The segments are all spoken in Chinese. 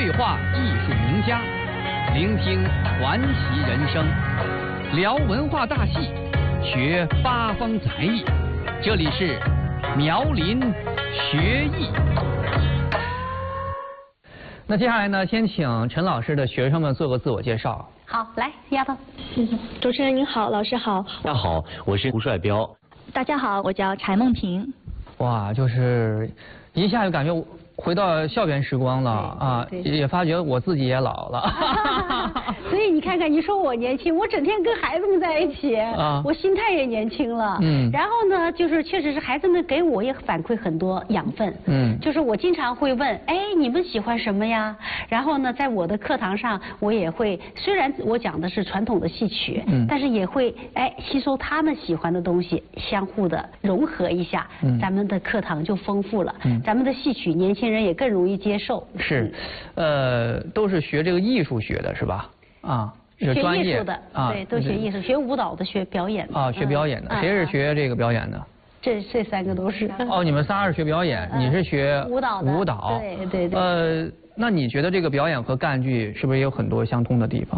对话艺术名家，聆听传奇人生，聊文化大戏，学八方才艺。这里是苗林学艺。那接下来呢，先请陈老师的学生们做个自我介绍。 好，来，丫头。 主持人您好，老师好。 大家好，我是胡帅彪。 大家好，我叫柴梦萍。 哇，就是一下就感觉回到校园时光了啊，也发觉我自己也老了。 所以你看看，你说我年轻，我整天跟孩子们在一起，我心态也年轻了。然后呢，就是确实是孩子们给我也反馈很多养分。就是我经常会问，哎，你们喜欢什么呀？然后呢，在我的课堂上，我也会，虽然我讲的是传统的戏曲，但是也会吸收他们喜欢的东西，相互的融合一下，咱们的课堂就丰富了。咱们的戏曲年轻人也更容易接受。 是，都是学这个艺术学的是吧？啊， 学专业艺术的啊，对，都学艺术，学舞蹈的，学表演的。啊， 学表演的，谁是学这个表演的？ 这三个都是。 哦，你们仨是学表演，你是学舞蹈的。 舞蹈， 对对。 那你觉得这个表演和赣剧是不是也有很多相通的地方？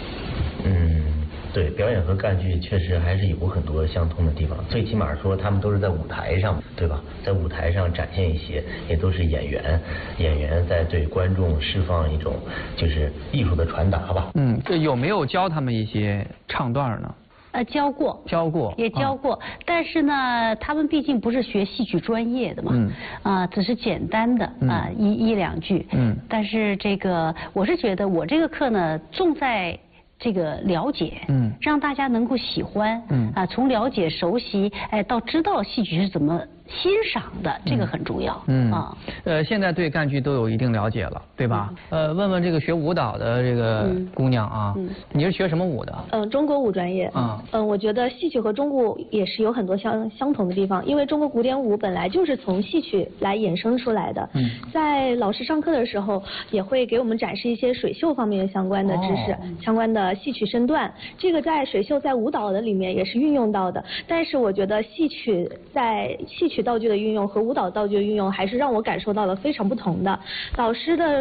对，表演和赣剧确实还是有很多相通的地方，最起码说他们都是在舞台上，对吧？在舞台上展现一些，也都是演员在对观众释放一种就是艺术的传达吧。 这有没有教他们一些唱段呢？ 教过，也教过，但是呢，他们毕竟不是学戏曲专业的嘛，只是简单的一两句，但是这个我是觉得我这个课呢，重在这个了解，让大家能够喜欢，从了解熟悉，到知道戏曲是怎么欣赏的，这个很重要。 现在对赣剧都有一定了解了，对吧？问问这个学舞蹈的这个姑娘啊，你是学什么舞的？ 中国舞专业。我觉得戏曲和中国舞也是有很多相同的地方，因为中国古典舞本来就是从戏曲来衍生出来的。在老师上课的时候，也会给我们展示一些水袖方面相关的知识，相关的戏曲身段。这个在水袖在舞蹈的里面也是运用到的，但是我觉得戏曲道具的运用和舞蹈道具的运用还是让我感受到了非常不同的。老师的